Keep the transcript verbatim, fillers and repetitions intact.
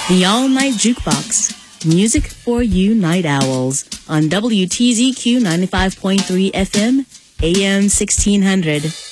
The All Night Jukebox. Music for you night owls on W T Z Q ninety-five point three F M, A M sixteen hundred.